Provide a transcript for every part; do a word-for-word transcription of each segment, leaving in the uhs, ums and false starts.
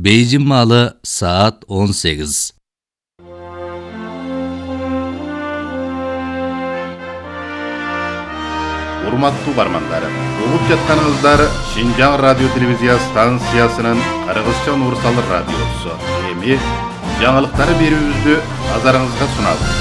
Beyjin malı saat on sekiz. Урматтуу бармандар, угуп жатканыңыздар Шинжаң радио телевизия станциясынын Кыргызча Нурсал радиосу. Эми жаңылыктары берүүбүздү назарыңызга сунабыз.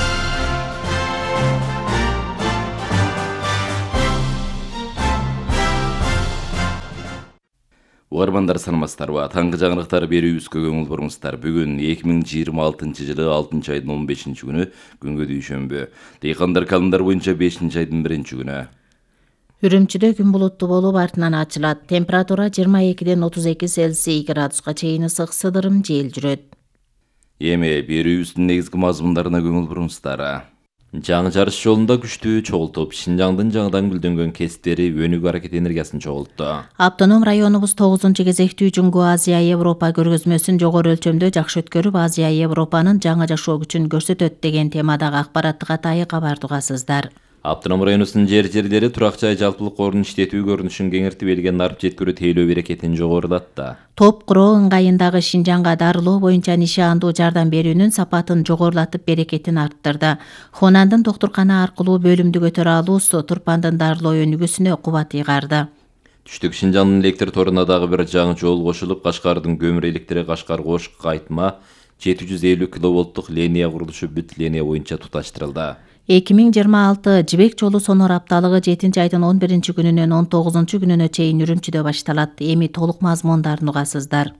Уармандар санамастарба, таңғы жаңылыктар берүүбүзгө көңүл буруңуздар. Бүгүн эки миң жыйырма алтынчы жылы алтынчы айдын он бешинчи күнү, күнгө дүйшөмбү. Дыйкандар календар боюнча бешинчи айдын биринчи күнү. Үрүмчүдө күн булуттуу болуп артынан ачылат. Температура жыйырма экиден отуз эки Цельсий градуска чейин ысык сыдырым жел жүрөт. Эми берүүбүздүн негизги мазмундарына көңүл буруңуздар. Жаңы жарыш жолунда күчтүү чогултуп, Шинжаңдын жаңыдан гүлдөнгөн кесиптери өнүгүү аракет энергиясын чогултту. Автоном районубуз тогузунчу кезектүү Жунгу Азия Европа көргөзмөсүн жогору өлчөмдө жакшы өткөрүп, Азия Европанын жаңы жашоо күчүн көрсөтөт деген темадагы акпараттык атайы кабарды угасыздар. Автоном районусунун жер-жерлери турак жай жалпылык корун иштетүү көрүнүшүн кеңиртип элген нарып жеткөрүү тейлөө берекетин жогорулатты. Топ куроо ыңгайындагы Шинжаңга дарылоо боюнча нишандуу жардам берүүнүн сапатын жогорулатып берекетин арттырды. Хонандын доктуркана аркылуу бөлүмдү көтөрө алуусу Турпандын дарылоо өнүгүүсүнө кубат ыйгарды. Түштүк Шинжаңдын электр торуна дагы бир жаңы жол кошулуп, Кашкардын көмүр электри Кашкар-Кош кайтма жети жүз элүү киловолттук линия курулушу бүт линия боюнча туташтырылды. эки миң жыйырма алты Жибек жолу сонор апталыгы жетинчи айдын он биринчи күнүнөн он тогузунчу күнүнө чейин Үрүмчүдө башталат. Эми толук мазмундарын угасыздар.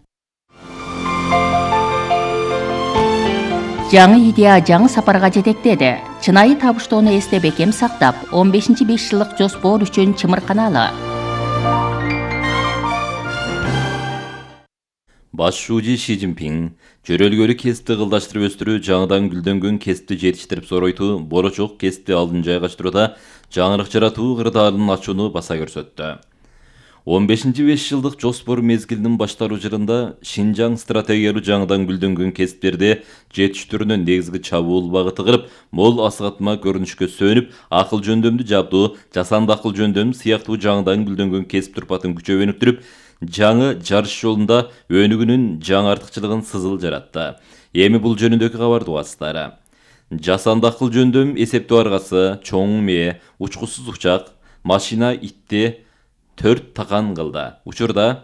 Жаңы идея жаңы сапарга жетектеди. Чынайы табыштоону эсте бекем сактап, он бешинчи беш жылдык жоспор үчүн чымырканалы. Башчууji Ши Цзиньпин жөрөлгөлү кесипти кылдаштырып өстүрүү, жаңыдан гүлдөнгөн кесипти жетиштирип соройтуу, борочок кесипти алдын жайгаштырууда жаңырык жаратуу кырдаалын ачууну баса көрсөттү. он бешинчи беш жылдык жоспор мезгилинин башталуу жылында Шинжаң стратегиялуу жаңыдан гүлдөнгөн кесиптерди жетиштирүүнүн негизги чабуул багыты кылып, мол асыгатма көрүнүшкө сөнүп, акыл жөндөмдү жабдуу, жасанды акыл жөндөм сыяктуу жаңыдан гүлдөнгөн кесип турпатын күчөп өнүктүрүп, жаңы жарыш жолунда өнүгүүнүн жаңы артыкчылыгын сызыл жаратты. Эми бул жөнүндөгү кабарды угасыздар. Жасанды акыл жөндөм эсептөө аргасы, чоң мээ, учкусуз учак, машина итти төрт такан кылды. Учурда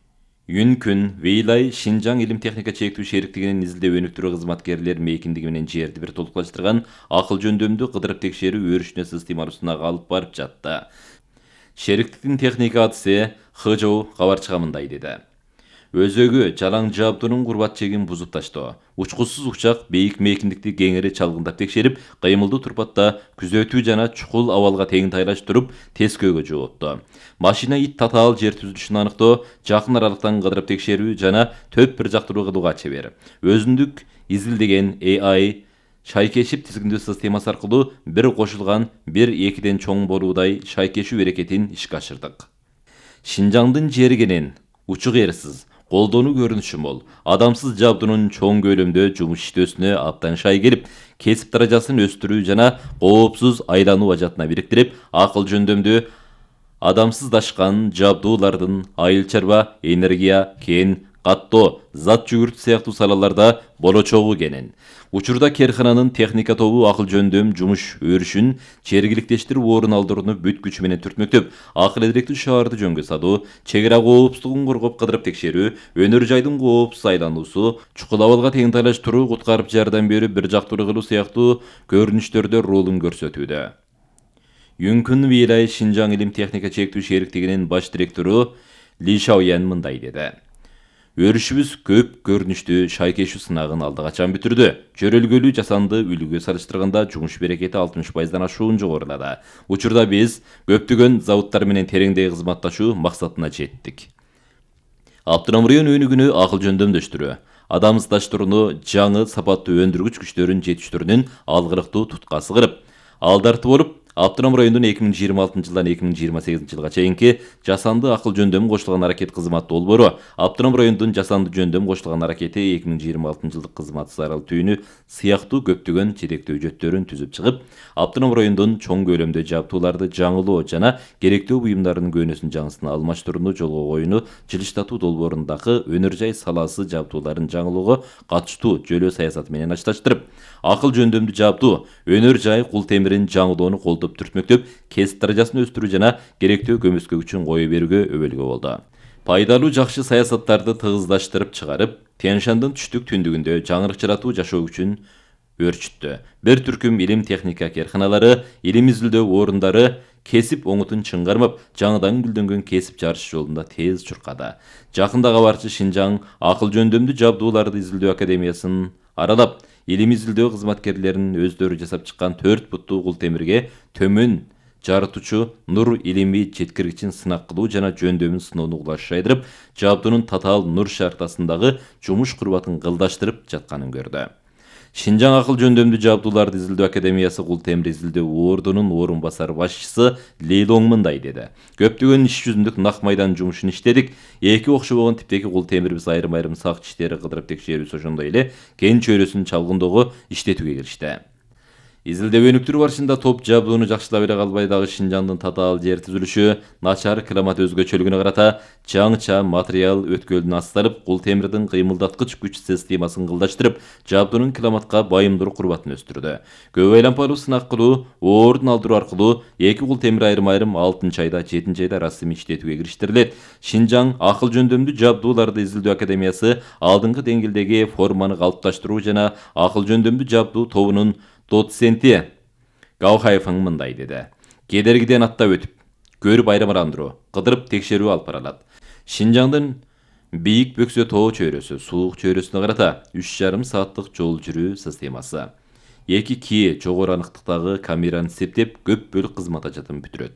Юнкүн Вейлай Шинжаң илим техника чектүү шериктигинин изилдөө өнүктүрүү кызматкерлер мейкиндиги менен жерди бир толукташтырган акыл жөндөмдү кыдырып текшерүү өрүшүнө системалуусуна алып барып жатты. Шериктиктин техника адысы Хыжоу кабарчыга мындай деди. Өзөгү жалаң жабдуунун курбат чегин бузуп таштоо, учкусуз учак бейик мейкиндикти кеңири чалгындап текшерип, кыймылдуу турпатта күзөтүү жана чукул абалга тең тайлаштырып, тескөөгө жоотту. Машина ит татаал жер түзүлүшүн аныктоо, жакын аралыктан кыдырып текшерүү жана төп бир жактыруу кылууга чебер. Өзүндүк изилдеген A I шайкешип тизгиндөө системасы аркылуу бир кошулган бир экиден чоң болуудай шайкешүү берекетин ишке ашырдык. Шинжаңдын жергенин учук эрсиз, колдонуу көрүнүшү мол, адамсыз жабдуунун чоң көлөмдө жумуш иштөөсүнө абдан шай келип, кесип даражасын өстүрүү жана коопсуз айлануу ажатына бириктирип, акыл жөндөмдүү адамсыздашкан жабдуулардын айыл чарба, энергия, кен, каттоо, зат жүгүртүү сыяктуу салаларда болочогу кенен. Учурда керкананын техника тобу акыл жөндөм жумуш өрүшүн жергиликтештирип орун алдырууну бүт күчү менен түртмөктөп, акыл эдиректүү шаарды жөнгө салуу, чек ара коопсуздугун коргоп кыдырып текшерүү, өнөр жайдын коопсуз айлануусу, чукул абалга тең тайлаштыруу, куткарып жардам берүү, бир жактыруу кылуу сыяктуу көрүнүштөрдө ролун көрсөтүүдө. Юнкүн Вейлай Шинжаң илим техника чектүү шериктигинин баш директору Ли Шаоян мындай деди. Өрүшүбүз көп көрүнүштүү шайкешүү сынагын алды качан бүтүрдү. Жөрөлгөлүү жасанды үлгүгө салыштырганда жумуш берекети алтымыш пайыздан ашуун жогорулады. Учурда биз көптөгөн заводдор менен тереңдей кызматташуу максатына жеттик. Автоном район өнүгүүнү акыл жөндөмдөштүрүү, адамсыздаштырууну жаңы сапаттуу өндүргүч күчтөрүн жетиштирүүнүн алгырыктуу туткасы кырып, алдарты болуп, Аптырам районунун эки миң жыйырма алтынчы жылдан эки миң жыйырма сегизинчи жылга чейинки жасанды акыл жөндөмү кошулган аракет кызмат долбоору Аптырам районунун жасанды жөндөмү кошулган аракети эки миң жыйырма алтынчы жылдык кызмат зарыл түйүнү сыяктуу көптөгөн жетектөө жөттөрүн түзүп чыгып, Аптырам районунун чоң көлөмдө жабдууларды жаңылоо жана керектүү буюмдардын көнөсүн жаңысына алмаштырууну жолго коюуну жылыштатуу долбоорундагы өнөр жай саласы жабдууларын жаңылоого катыштуу жөлөө саясаты менен ашташтырып, акыл жөндөмдүү жабдуу өнөр жай кул темирин жаңылоону колдоп түртмөктөп, кесип даражасын өстүрүү жана керектүү көмөскө үчүн кое берүүгө өбөлгө болду. Пайдалуу жакшы саясаттарды тыгыздаштырып чыгарып, Тянь-Шандын түштүк түндүгүндө жаңырыкчыратуу жашоо үчүн өрчүттү. Бир түркүм илим техника керканалары, илим изилдөө орундары кесип оңутун чыңгармап, жаңыдан гүлдөнгөн кесип жарыш жолунда тез чуркады. Жакында кабарчы Шинжаң акыл жөндөмдүү жабдууларды изилдөө академиясын аралап, илим изилдөө кызматкерлеринин өздөрү жасап чыккан төрт буттуу кул темирге төмөн жарытуучу нур илимий жеткиргичин сынак кылуу жана жөндөмүн сыноону улашайдырып, жабдуунун татаал нур шартасындагы жумуш курбатын кылдаштырып жатканын көрдү. Шинжаң акыл жөндөмдүү жабдууларды изилдөө академиясы кул темир изилдөө ордунун орун басар башчысы Лейлоң мындай деди. Көптөгөн иш жүзүндүк нак майдан жумушун иштедик. Эки окшобогон типтеги кул темирибиз айрым-айрым сак иштери кыдырып текшерүүсү ошондой эле кен чөйрөсүн чалгындоого иштетүүгө киришти. Изилдөө өнүктүрүү барышында топ жабдууну жакшылап эле калбай дагы Шинжаңдын татаал жер түзүлүшү, начар климат өзгөчөлүгүнө карата жаңча материал өткөлүнө асталып, кул темирдин кыймылдаткыч күч системасын кылдаштырып, жабдуунун климатка байымдуу курбатын өстүрдү. Көп айланпалуу сынак кылуу, ордун алдыруу аркылуу эки кул темир айрым-айрым алтынчы айда, жетинчи айда расмий иштетүүгө кириштирилет. Шинжаң акыл жөндөмдүү жабдууларды изилдөө академиясы алдыңкы деңгээлдеги форманы калыпташтыруу жана акыл жөндөмдүү жабдуу тобунун доценти Гаухайфың мындай деди. Кедергиден аттап өтүп, көрүп айрамарандыруу, кыдырып текшерүү алып барылат. Шинжаңдын бийик бөксө тоо чөйрөсү, суук чөйрөсүнө карата үч жарым сааттык жол жүрүү системасы. эки ки жогору аныктыктагы камераны септеп, көп бөлүк кызмат ажатын бүтүрөт.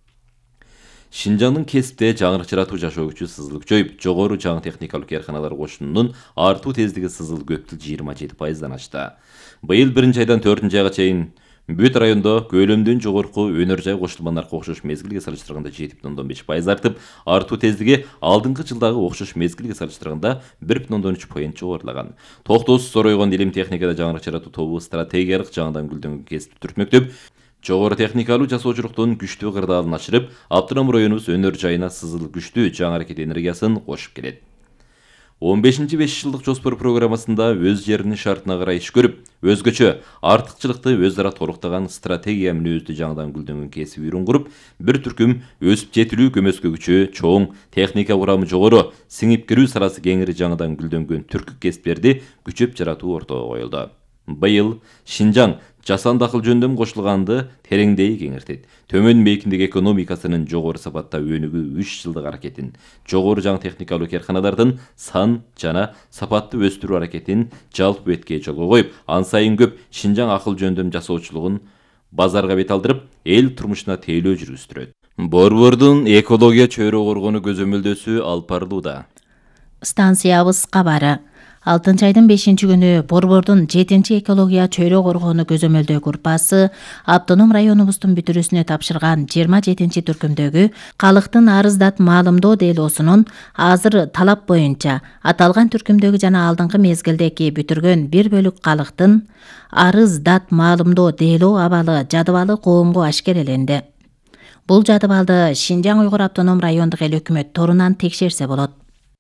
Шинжаңдын кесипте жаңырыкчыратуу жашоо күчү сызыл күчөйүп, жогору жаңы техникалык керканалар кошунунун артуу тездиги сызыл көптүл жыйырма жети пайыздан ашты. Быйыл биринчи айдан төртүнчү айга чейин бүт райондо көлөмдөн жогорку өнөр жай кошулмаларга окшош мезгилге салыштырганда жети бүтүн ондон беш пайыз артып, артуу тездиги алдыңкы жылдагы окшош мезгилге салыштырганда бир бүтүн ондон үч поинт жогорулаган. Токтоосуз зоройгон илим техникада жаңырыкчыратуу тобу стратегиялык жаңыдан гүлдөнгөн кесипти түртмөктөп, жогору техникалуу жасоочулуктун күчтүү кырдаалын ашырып, Аптырам районубуз өнөр жайына сызыл күчтүү жаңы аракет энергиясын кошуп келет. он бешинчи беш жылдык жоспор программасында өз жеринин шартына карай иш көрүп, өзгөчө артыкчылыкты өз ара толуктаган стратегия мүнөздүү жаңыдан гүлдөнгөн кесип үйрүн куруп, бир түркүм өсүп жетилүү көмөскө күчү чоң, техника курамы жогору, сиңип кирүү саласы кеңири жаңыдан гүлдөнгөн түркү кесиптерди күчөп жаратуу ортого коюлду. Быйыл Шинжаң жасанды акыл жөндөмү кошулганды тереңдей кеңиртет. Төмөн мейкиндик экономикасынын жогору сапатта өнүгүү үч жылдык аракетин, жогору жаңы техникалуу керканалардын сан жана сапатты өстүрүү аракетин жалпы бетке жолго коюп, ан сайын көп Шинжаң акыл жөндөм жасоочулугун базарга бет алдырып, эл турмушуна тейлөө жүргүздүрөт. Борбордун экология чөйрө коргонуу көзөмөлдөөсү алып барылууда. Станциябыз кабары. алтынчы айдын бешинчи күнү Борбордун жетинчи экология чөйрө коргоону көзөмөлдөө группасы Автоном районубуздун бүтүрүүсүнө тапшырган жыйырма жетинчи түркүмдөгү калктын арыздат маалымдоо делоосунун азыр талап боюнча аталган түркүмдөгү жана алдыңкы мезгилдеги бүтүргөн бир бөлүк калктын арыздат маалымдоо делоо абалы жадыбалы коомго ашкереленди. Бул жадыбалды Шинжаң Уйгур автоном райондук эл өкмөт торунан текшерсе болот.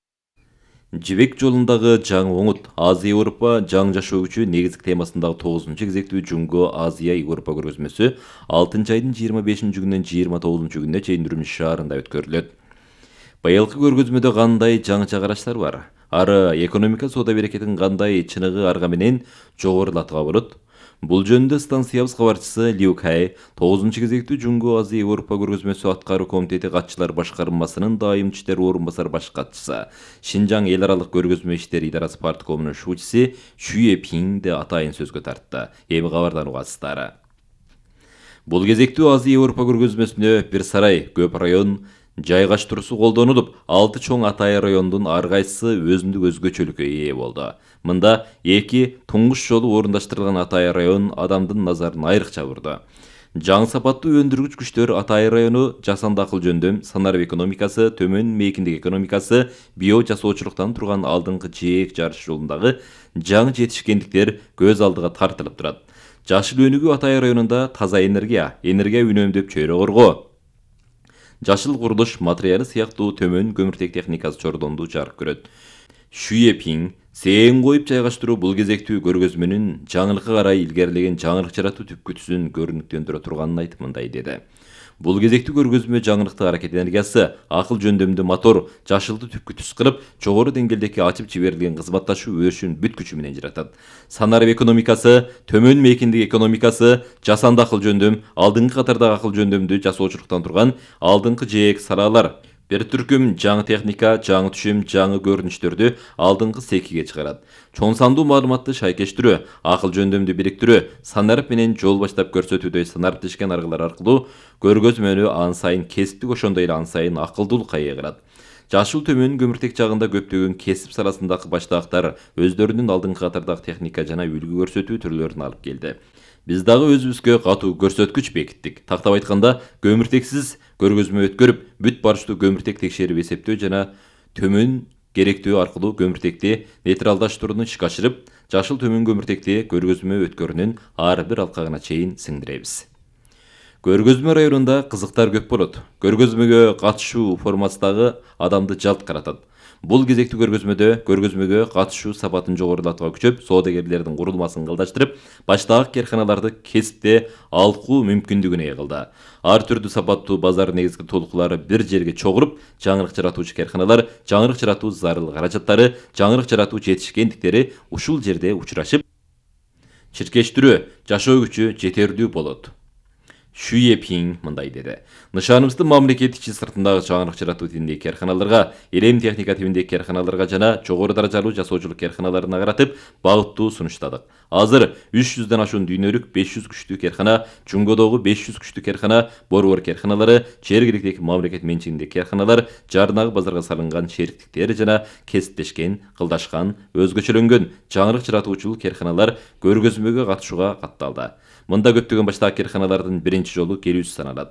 Жибек жолундагы жаңы оңут Азия Европа жаңы жашоо күчү негизги темасындагы тогузунчу кезектүү Жумго Азия Европа көргөзмөсү алтынчы айдын жыйырма бешинчи күнүнөн жыйырма тогузунчу күнүнө чейин Үрүмчү шаарында өткөрүлөт. Быйылкы көргөзмөдө кандай жаңыча караштар бар? Ары экономика соода берекетин кандай чыныгы арга менен жогорулатууга болот? Бул жөнүндө станциябыз кабарчысы Лю Кай тогузунчу кезектүү Жумго Азия Европа көргөзмөсү аткаруу комитети катчылар башкармасынын дайымчы иштер орун басар баш катчысы, Шинжаң эл аралык көргөзмө иштери идарасы парткомунун шучиси Шүйе Пиңди атайын сөзгө тартты. Эми кабардан угасыздар. Бул кезектүү Азия Европа көргөзмөсүнө бир сарай, көп район жайгаштыруусу колдонулуп, алты чоң атайын райондун ар кайсысы өзүндүк өзгөчөлүккө ээ болду. Мында эки туңгуш жолу орундаштырылган атайын район адамдын назарын айрыкча бурду. Жаңы сапаттуу өндүргүч күчтөр Атайыр району жасанды акыл жөндөм, санарып экономикасы, төмөн мейкиндик экономикасы, био жасоочулуктан турган алдыңкы жээк жарыш жолундагы жаңы жетишкендиктер көз алдыга тартылып турат. Жашыл өнүгүү Атайыр районунда таза энергия, энергия үнөмдөп чөйрө коргоо, жашыл курулуш материалы сыяктуу төмөн көмүртек техникасы чордонду жарык көрөт. Шүйепиң сең коюп жайгаштыруу бул кезектүү көргөзмөнүн жаңылыкка карай илгерилеген жаңылык жаратуу түпкүтүсүн көрүнүктөндүрө турганын айтып мындай деди. Бул кезектүү көргөзмө жаңылыктык аракет энергиясы, акыл жөндөмдүү мотор, жашылды түпкүтүс кылып, жогору деңгээлдеги ачып жиберилген кызматташуу өрүшүн бүт күчү менен жаратат. Санарып экономикасы, төмөн мейкиндик экономикасы, жасанды акыл жөндөм, алдыңкы катардагы акыл жөндөмдү жасоочулуктан турган алдыңкы жээк салалар бир түркүм жаңы техника, жаңы түшүм, жаңы көрүнүштөрдү алдыңкы секиге чыгарат. Чоң сандуу маалыматты шайкештирүү, акыл жөндөмдү бириктирүү, санарып менен жол баштап көрсөтүүдө санарып тишкен аргылар аркылуу көргөзмөнү ан сайын кесиптик ошондой эле ан сайын акылдуулукка ээ кылат. Жашыл төмөн көмүртек жагында көптөгөн кесип саласындагы баштаактар өздөрүнүн алдыңкы катардагы техника жана үлгү көрсөтүү түрлөрүн алып келди. Биз дагы өзүбүзгө катуу көрсөткүч бекиттик. Тактап айтканда, көмүртексиз көргөзмө өткөрүп, бүт барыштуу көмүртек текшерип эсептөө жана төмөн керектөө аркылуу көмүртекти нейтралдаштырууну ишке ашырып, жашыл төмөн көмүртекти көргөзмө өткөрүүнүн ар бир алкагына чейин сиңдиребиз. Көргөзмө районунда кызыктар көп болот. Көргөзмөгө катышуу формасындагы адамды жалт каратат. Бул кезектүү көргөзмөдө көргөзмөгө катышуу сапатын жогорулатууга күчөп, соодагерлердин курулмасын кылдаштырып, баштагы карканаларды кесипте алкуу мүмкүндүгүнө ээ кылды. Ар түрдүү сапаттуу базар негизги толкулары бир жерге чогуруп, жаңылык жаратуучу карканалар, жаңылык жаратуу зарыл каражаттары, жаңылык жаратуу жетишкендиктери ушул жерде учурашып, чиркештирүү, жашоо күчү жетердүү болот. Шүйепиң мындай деди. Нышаныбызды мамлекет ичи сыртындагы жаңылык жаратуу тибиндеги карканаларга, элем техника тибиндеги карканаларга жана жогору даражалуу жасоочулук карканаларына каратып багыттуу сунуштадык. Азыр үч жүздөн ашуун дүйнөлүк беш жүз күчтүү каркана, Жунгодогу беш жүз күчтүү каркана, борбор карканалары, жергиликтеги мамлекет менчигиндеги карканалар, Жардынагы базарга салынган шериктиктер жана кесиптешкен, кылдашкан, өзгөчөлөнгөн жаңылык жаратуучулук карканалар көргөзмөгө катышууга катталды. Мында көптөгөн баштагы карканалардын биринчи жолу келүүсү саналат.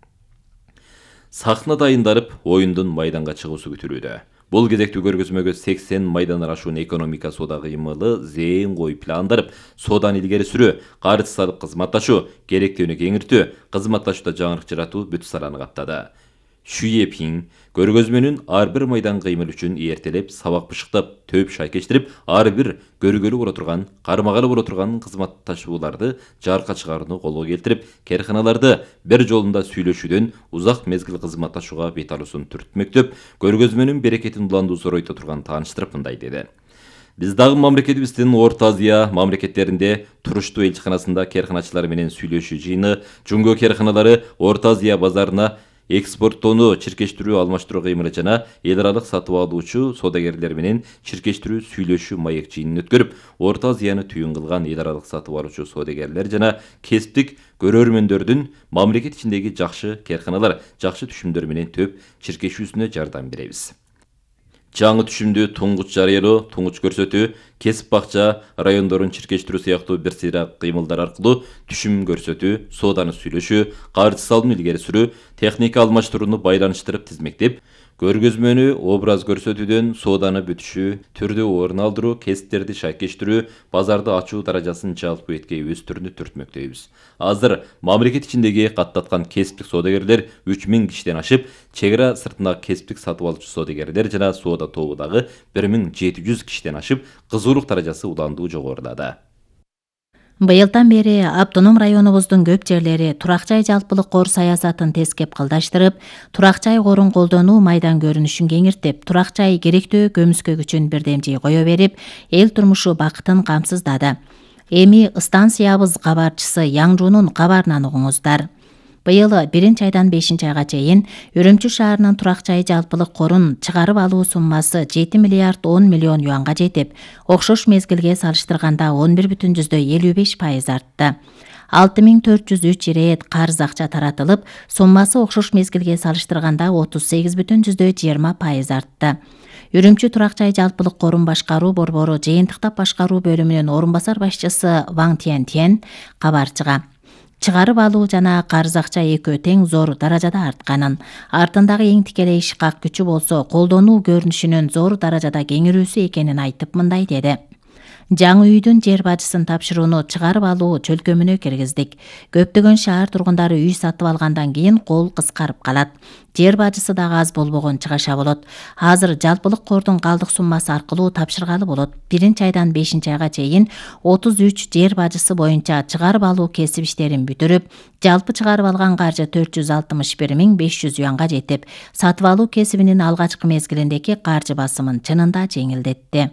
Сахна дайындарып, оюндун майданга чыгуусу күтүлүүдө. Бул кезектүү көргөзмөгө сексен майдандан ашуун экономика соода кыймылы зээн коюп пландарып, сооданы илгери сүрүү, карыз салып кызматташуу, керектүүнү кеңиртүү, кызматташууда жаңылык жаратуу бүт саланы каптады. Шүйепиң көргөзмөнүн ар бир майдан кыймыл үчүн эртелеп, сабак бышыктап, төп шайкештирип, ар бир көргөлү боло турган, кармагалы боло турган кызматташууларды жарыкка чыгарууну колго келтирип, карканаларды бир жолунда сүйлөшүүдөн узак мезгил кызматташууга бет алуусун түртмөктөп, көргөзмөнүн берекетин уландуу зоройто турган тааныштырып мындай деди. Биз дагы мамлекетибиздин Орто Азия мамлекеттеринде туруштуу элчиканасында карканачылар менен сүйлөшүү жыйыны, Жунго карканалары Орто Азия базарына экспорттоону чиркештирүү алмаштыруу кыймылы жана эл аралык сатып алуучу соодагерлер менен чиркештирүү сүйлөшүү маек жыйынын өткөрүп, Орто Азияны түйүн кылган эл аралык сатып алуучу соодагерлер жана кесиптик көрөрмөндөрдүн мамлекет ичиндеги жакшы карканалар, жакшы түшүмдөр менен төп чиркешүүсүнө жардам беребиз. Жаңы түшүмдү туңгуч жарыялоо, туңгуч көрсөтүү, кесип бакча, райондорун чиркештирүү сыяктуу бир сыйра кыймылдар аркылуу түшүм көрсөтүү, сооданы сүйлөшүү, карыз салууну илгери сүрүү, техника алмаштырууну байланыштырып тизмектеп, көргөзмөнү образ көрсөтүүдөн сооданы бүтүшүү, түрдү орун алдыруу, кесиптерди шайкештирүү, базарды ачуу даражасын жалпы этке өстүрүүнү түртмөктөйбүз. Азыр мамлекет ичиндеги каттаткан кесиптик соодагерлер үч миң кишиден ашып, чек ара сыртындагы кесиптик сатып алуучу соодагерлер жана соода тобу дагы бир миң жети жүз кишиден ашып, кызуулук даражасы уландуу жогорулады. Быйылдан бери автоном районубуздун көп жерлери турак жай жалпылык кор саясатын тескеп кылдаштырып, турак жай корун колдонуу майдан көрүнүшүн кеңиртип, турак жай керектөө көмүскө күчүн бирдемжи кое берип, эл турмушу бакытын камсыздады. Эми станциябыз кабарчысы Яңжунун кабарынан угуңуздар. Быйыл биринчи айдан бешинчи айга чейин Үрүмчү шаарынын турак жай жалпылык корун чыгарып алуу суммасы жети миллиард он миллион юанга жетип, окшош мезгилге салыштырганда он бир бүтүн жүздө элүү беш пайыз артты. алты миң төрт жүз үч ирет карыз акча таратылып, суммасы окшош мезгилге салыштырганда отуз сегиз бүтүн жүздө жыйырма пайыз артты. Үрүмчү турак жай жалпылык корун башкаруу борбору жыйынтыктап башкаруу бөлүмүнүн орун басар башчысы Ваң Тиен Тиен кабарчыга: чыгарып алуу жана карыз акча экөө тең зор даражада артканын, артындагы эң тикелей ишкак күчү болсо колдонуу көрүнүшүнүн зор даражада кеңирүүсү экенин айтып мындай деди. Жаңы үйдүн жер бажысын тапшырууну чыгарып алуу чөлкөмүнө киргиздик. Көптөгөн шаар тургундары үй сатып алгандан кийин кол кыскарып калат. Жер бажысы дагы аз болбогон чыгаша болот. Азыр жалпылык кордун калдык суммасы аркылуу тапшыргалы болот. Биринчи айдан бешинчи айга чейин отуз үч жер бажысы боюнча чыгарып алуу кесип иштерин бүтүрүп, жалпы чыгарып алган каржы төрт жүз алтымыш бир миң беш жүз юанга жетип, сатып алуу кесибинин алгачкы мезгилиндеги каржы басымын чынында жеңилдетти.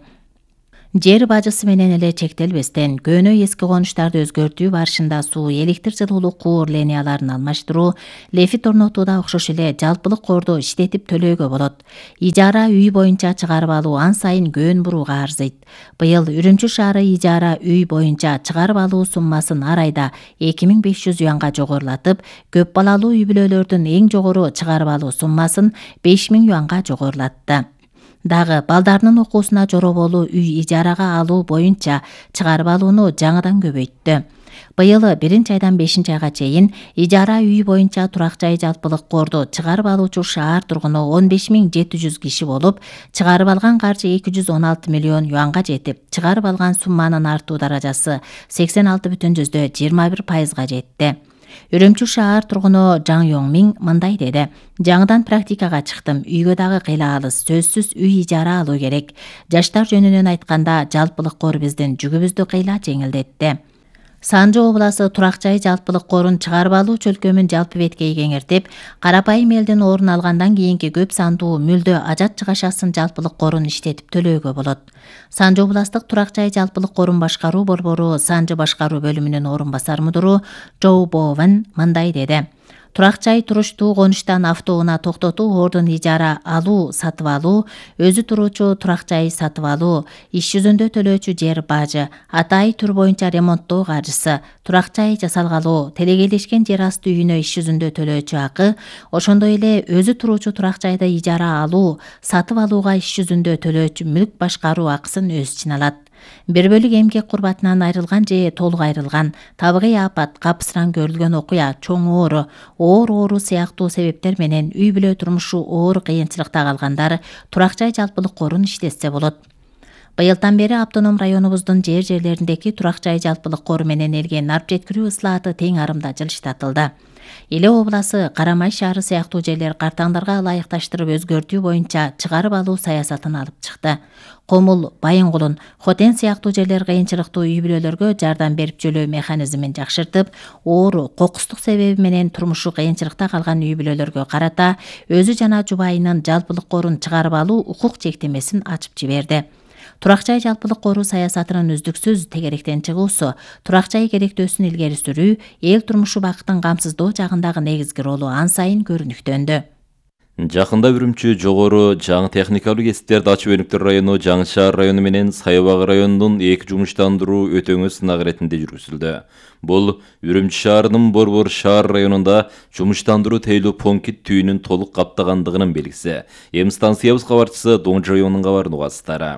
Жер бажысы менен эле чектелбестен, көөнө эски конуштарды өзгөртүү барышында суу, электр жылуулуу куур линияларын алмаштыруу, лефит орнотууда окшош эле жалпылык корду иштетип төлөөгө болот. Ижара үй боюнча чыгарып алуу ан сайын көөн бурууга арзыйт. Быйыл Үрүмчү шаары ижара үй боюнча чыгарып алуу суммасын ар айда эки миң беш жүз юанга жогорулатып, көп балалуу үй бүлөлөрдүн эң жогору чыгарып алуу суммасын беш миң юанга жогорулатты. Дагы балдарынын окуусуна жороболуу үй ижарага алуу боюнча чыгарып алууну жаңыдан көбөйттү. Быйыл биринчи айдан бешинчи айга чейин ижара үй боюнча турак жай жалпылык корду чыгарып алуучу шаар тургуну он беш миң жети жүз киши болуп, чыгарып алган каржы эки жүз он алты миллион юанга жетип, чыгарып алган сумманын артуу даражасы сексен алты бүтүн жүздө жыйырма бир пайызга жетти. Үрүмчү шаар тургуну Жаң Йоңмиң мындай деди. Жаңыдан практикага чыктым. Үйгө дагы кыйла алыс. Сөзсүз үй ижара алуу керек. Жаштар жөнүнөн айтканда, жалпылык кор биздин жүгүбүздү кыйла жеңилдетти. Санжы обласы турак жай жалпылык корун чыгарып алуу чөлкөмүн жалпы беткей кеңиртип, карапайым элдин орун алгандан кийинки көп сандуу мүлдө ажат чыгашасын жалпылык корун иштетип төлөөгө болот. Санжы областык турак жай жалпылык корун башкаруу борбору Санжы башкаруу бөлүмүнүн орун басар мудуру Жоу Бовен мындай деди. Турак жай туруштуу конуштан автоунаа токтотуу, ордун ижара алуу, сатып алуу, өзү туруучу турак жай сатып алуу, иш жүзүндө төлөөчү жер бажы, атайы түр боюнча ремонттоо каржысы, турак жай жасалгалоо, телегейлешкен жер асты үйүнө иш жүзүндө төлөөчү акы, ошондой эле өзү туруучу турак жайды ижара алуу, сатып алууга иш жүзүндө төлөөчү мүлк башкаруу акысын өз ичине алат. Бир бөлүк эмгек курбатынан айрылган же толук айрылган, табигый апат, капсыран көрүлгөн окуя, чоң оору, оор оору сыяктуу себептер менен үй бүлө турмушу оор кыйынчылыкта калгандар турак жай жалпылык корун иштетсе болот. Быйылдан бери автоном районубуздун жер жерлериндеги турак жай жалпылык кору менен элге нарп жеткирүү ыслааты тең арымда жылыштатылды. Эле обласы, Карамай шаары сыяктуу жерлер картаңдарга ылайыкташтырып өзгөртүү боюнча чыгарып алуу саясатын алып чыкты. Комул, Байынгулун, Хотен сыяктуу жерлер кыйынчылыктуу үй бүлөлөргө жардам берип жөлөө механизмин жакшыртып, оору, кокустук себеби менен турмушу кыйынчылыкта калган үй бүлөлөргө карата өзү жана жубайынын жалпылык корун чыгарып алуу укук чектемесин ачып жиберди. Турак жай жалпылык коруу саясатынын үздүксүз тегеректен чыгуусу, турак жай керектөөсүн илгери сүрүү, эл турмушу бакытын камсыздоо жагындагы негизги ролу ан сайын көрүнүктөндү. Жакында Үрүмчү жогору жаңы техникалык кесиптерди ачып өнүктүрүү району Жаңы шаар району менен Сайбагы районунун эки жумуштандыруу өтөңү сынак иретинде жүргүзүлдү. Бул Үрүмчү шаарынын Борбор шаар районунда жумуштандыруу тейлүү понкит түйүнүн толук каптагандыгынын белгиси. Эми станциябыз кабарчысы Доңжо районунун кабарын угасыздар.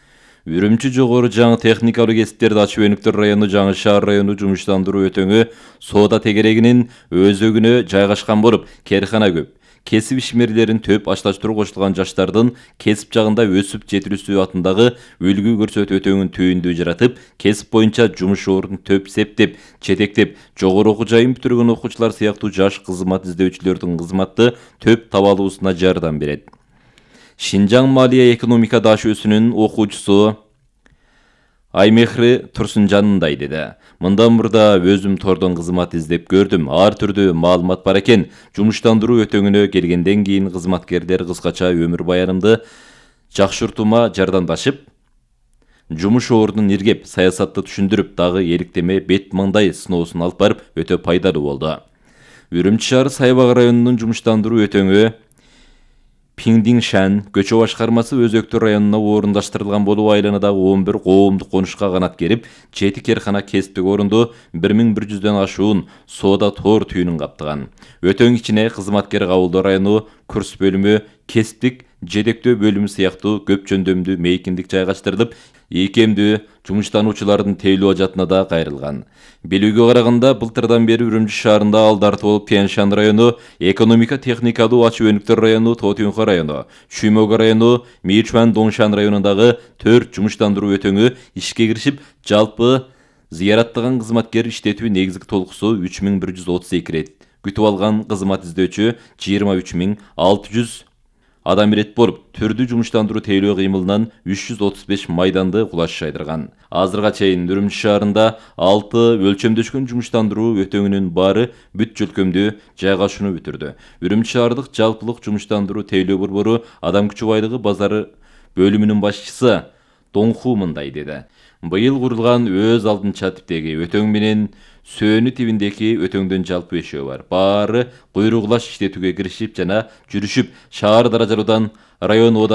Үрүмчү жогору жаңы техникалык кесиптерди ачып өнүктүрүү району Жаңы шаар району жумуштандыруу өтөңү соода тегерегинин өзөгүнө жайгашкан болуп, кээркана көп. Кесип ишмерлерин төп ашташтыруу кошулган жаштардын кесип жагында өсүп жетилүүсү атындагы үлгү көрсөтүү өтөңүн түйүндүү жаратып, кесип боюнча жумуш ордун төп септеп, жетектеп, жогору окуу жайын бүтүргөн окуучулар сыяктуу жаш кызмат издөөчүлөрдүн кызматты төп таба алуусуна жардам берет. Шинжаң Малия экономика дашөөсүнүн окуучусу Аймехри Турсунжан мындай деди. Мындан мурда өзүм тордон кызмат издеп көрдүм. Ар түрдүү маалымат бар экен. Жумуштандыруу өтөңүнө келгенден кийин кызматкерлер кыскача өмүр баянымды жакшыртуума жардамдашып, жумуш ордунун иргеп, саясатты түшүндүрүп, дагы эликтеме бет маңдай сыноосун алып барып, өтө пайдалуу болду. Үрүмчү шаары Сайбагы районунун жумуштандыруу өтөңү Пиңдиңшан көчө башкармасы Өзөктү районуна орундаштырылган болуп, айланадагы он бир коомдук конушка канат керип, жети керкана кесиптик орунду бир миң бир жүздөн ашуун соода тоор түйүнүн каптаган. Өтөң ичине кызматкер кабылдоо району, курс бөлүмү, кесиптик жетектөө бөлүмү сыяктуу көп жөндөмдүү мейкиндик жайгаштырылып, ийкемдүү жумуштануучулардын тейлөө ажатына да кайрылган. Белүүгө караганда былтырдан бери Үрүмчү шаарында алдарты болуп Тянь-Шань району, экономика техникалуу ачуу өнүктөр району, Тотюнха району, Шүймөгө району, Мичуан-Доңшан районундагы төрт жумуштандыруу өтөңү ишке киришип, жалпы зыяраттаган кызматкер иштетүү негизги толкусу үч миң бир жүз отуз эки рет, күтүп алган кызмат издөөчү жыйырма үч миң алты жүз адам ирет болуп, түрдүү жумуштандыруу тейлөө кыймылынан үч жүз отуз беш майданды кулаш шайдырган. Азырга чейин Үрүмчү шаарында алты өлчөмдөшкөн жумуштандыруу өтөңүнүн баары бүт жөлкөмдүү жайгашууну бүтүрдү. Үрүмчү шаардык жалпылык жумуштандыруу тейлөө борбору адам күчү байлыгы базары бөлүмүнүн башчысы Доңху мындай деди. Быйыл курулган өз алдынча типтеги өтөң менен сөөнү тибиндеги өтөңдөн жалпы өшөө бар. Баары куйругулаш иштетүүгө киришип жана жүрүшүп, шаар даражалуудан район